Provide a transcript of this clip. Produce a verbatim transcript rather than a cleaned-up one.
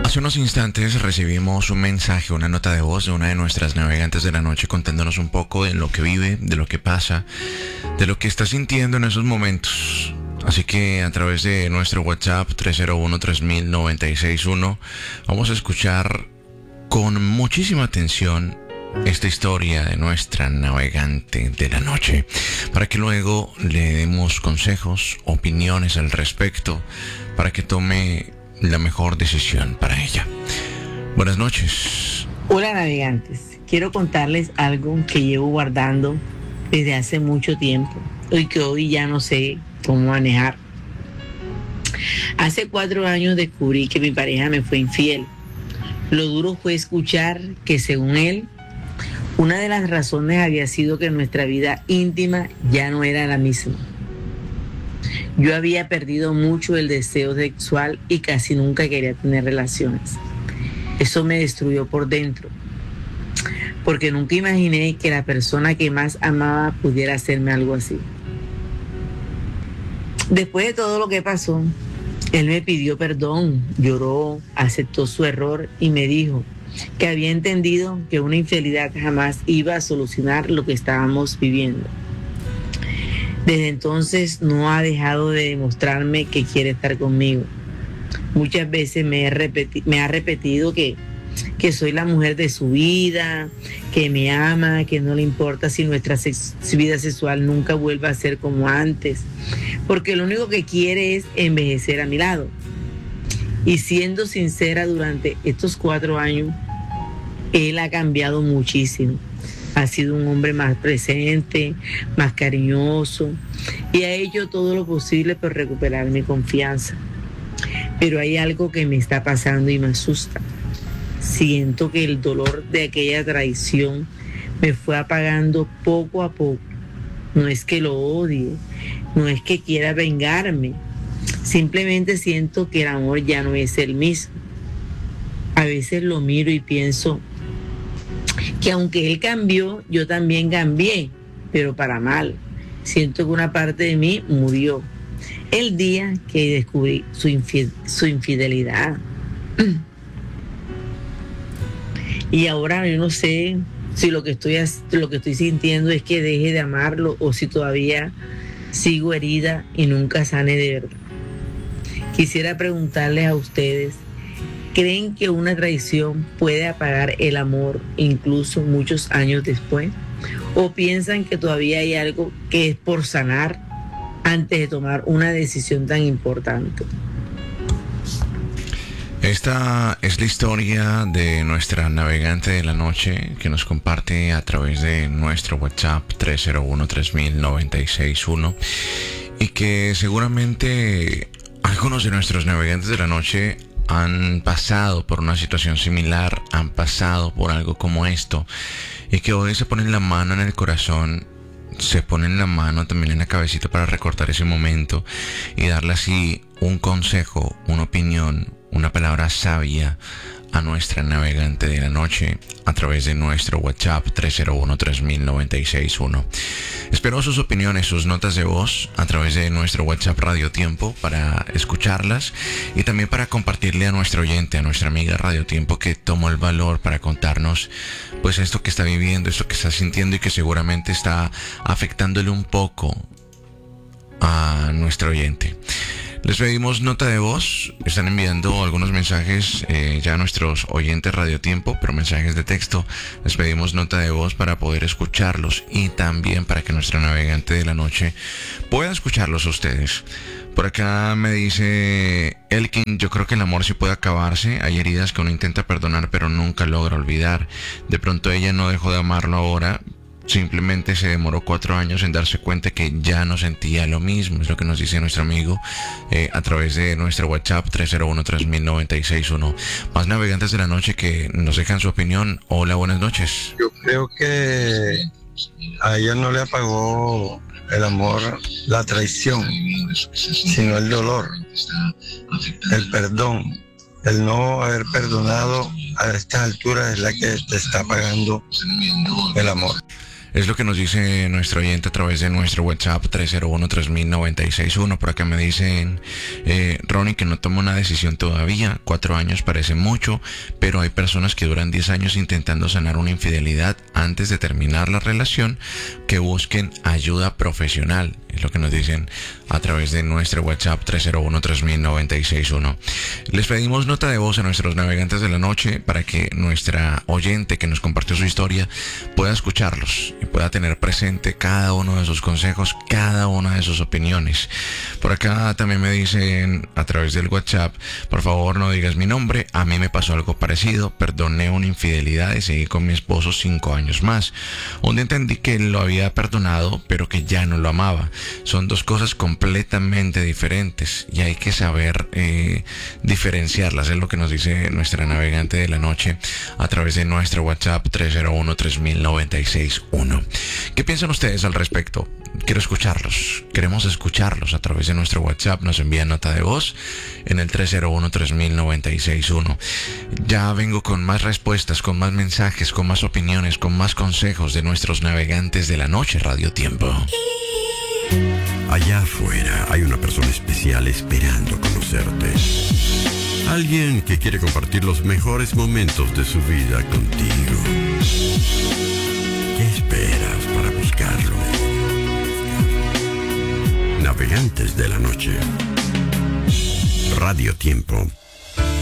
Hace unos instantes recibimos un mensaje, una nota de voz de una de nuestras navegantes de la noche contándonos un poco de lo que vive, de lo que pasa, de lo que está sintiendo en esos momentos. Así que a través de nuestro WhatsApp tres cero uno, tres mil, noventa y seis uno vamos a escuchar con muchísima atención esta historia de nuestra navegante de la noche, para que luego le demos consejos, opiniones al respecto, para que tome la mejor decisión para ella. Buenas noches. Hola navegantes, quiero contarles algo que llevo guardando desde hace mucho tiempo y que hoy ya no sé cómo manejar. Hace cuatro años descubrí que mi pareja me fue infiel. Lo duro fue escuchar que, según él, una de las razones había sido que nuestra vida íntima ya no era la misma. Yo había perdido mucho el deseo sexual y casi nunca quería tener relaciones. Eso me destruyó por dentro, porque nunca imaginé que la persona que más amaba pudiera hacerme algo así. Después de todo lo que pasó, él me pidió perdón, lloró, aceptó su error y me dijo que había entendido que una infidelidad jamás iba a solucionar lo que estábamos viviendo. Desde entonces no ha dejado de demostrarme que quiere estar conmigo. Muchas veces me, he repeti- me ha repetido que, que soy la mujer de su vida, que me ama, que no le importa si nuestra sex- vida sexual nunca vuelva a ser como antes, porque lo único que quiere es envejecer a mi lado. Y siendo sincera, durante estos cuatro años, él ha cambiado muchísimo. Ha sido un hombre más presente, más cariñoso y ha hecho todo lo posible por recuperar mi confianza. Pero hay algo que me está pasando y me asusta. Siento que el dolor de aquella traición me fue apagando poco a poco. No es que lo odie, no es que quiera vengarme. Simplemente siento que el amor ya no es el mismo. A veces lo miro y pienso que aunque él cambió, yo también cambié, pero para mal. Siento que una parte de mí murió el día que descubrí su, infi- su infidelidad. Y ahora yo no sé si lo que estoy lo que estoy sintiendo es que deje de amarlo o si todavía sigo herida y nunca sane de verdad. Quisiera preguntarles a ustedes, ¿creen que una traición puede apagar el amor incluso muchos años después? ¿O piensan que todavía hay algo que es por sanar antes de tomar una decisión tan importante? Esta es la historia de nuestra navegante de la noche que nos comparte a través de nuestro WhatsApp tres cero uno, tres mil, noventa y seis uno y que seguramente algunos de nuestros navegantes de la noche han pasado por una situación similar, han pasado por algo como esto y que hoy se ponen la mano en el corazón, se ponen la mano también en la cabecita para recordar ese momento y darle así un consejo, una opinión, una palabra sabia a nuestra navegante de la noche a través de nuestro WhatsApp tres cero uno, tres mil, noventa y seis uno. Espero sus opiniones, sus notas de voz a través de nuestro WhatsApp Radio Tiempo para escucharlas y también para compartirle a nuestro oyente, a nuestra amiga Radio Tiempo que tomó el valor para contarnos pues esto que está viviendo, esto que está sintiendo y que seguramente está afectándole un poco a nuestro oyente. Les pedimos nota de voz, están enviando algunos mensajes eh, ya a nuestros oyentes Radio Tiempo, pero mensajes de texto. Les pedimos nota de voz para poder escucharlos y también para que nuestra navegante de la noche pueda escucharlos a ustedes. Por acá me dice Elkin, yo creo que el amor sí puede acabarse, hay heridas que uno intenta perdonar pero nunca logra olvidar. De pronto ella no dejó de amarlo ahora, simplemente se demoró cuatro años en darse cuenta que ya no sentía lo mismo. Es lo que nos dice nuestro amigo eh, a través de nuestro WhatsApp tres cero uno, tres mil, noventa y seis uno. Más navegantes de la noche que nos dejan su opinión. Hola, buenas noches. Yo creo que a ella no le apagó el amor, la traición, sino el dolor, el perdón. El no haber perdonado a estas alturas es la que te está apagando el amor. Es lo que nos dice nuestro oyente a través de nuestro WhatsApp tres cero uno, tres mil noventa y seis uno. Por acá me dicen, eh, Ronnie, que no toma una decisión todavía. Cuatro años parece mucho, pero hay personas que duran diez años intentando sanar una infidelidad antes de terminar la relación, que busquen ayuda profesional. Es lo que nos dicen a través de nuestro WhatsApp tres cero uno, tres mil noventa y seis uno. Les pedimos nota de voz a nuestros navegantes de la noche para que nuestra oyente que nos compartió su historia pueda escucharlos y pueda tener presente cada uno de sus consejos, cada una de sus opiniones. Por acá también me dicen a través del WhatsApp, por favor no digas mi nombre, a mí me pasó algo parecido, perdoné una infidelidad y seguí con mi esposo cinco años más. Un día entendí que lo había perdonado, pero que ya no lo amaba. Son dos cosas completamente diferentes y hay que saber eh, diferenciarlas. Es lo que nos dice nuestra navegante de la noche a través de nuestro WhatsApp tres cero uno, tres mil noventa y seis uno. ¿Qué piensan ustedes al respecto? Quiero escucharlos. Queremos escucharlos a través de nuestro WhatsApp. Nos envían nota de voz en el tres cero uno, tres mil noventa y seis uno. Ya vengo con más respuestas, con más mensajes, con más opiniones, con más consejos de nuestros navegantes de la noche. Radio Tiempo. Allá afuera hay una persona especial esperando conocerte. Alguien que quiere compartir los mejores momentos de su vida contigo. ¿Qué esperas para buscarlo? Navegantes de la noche. Radio Tiempo.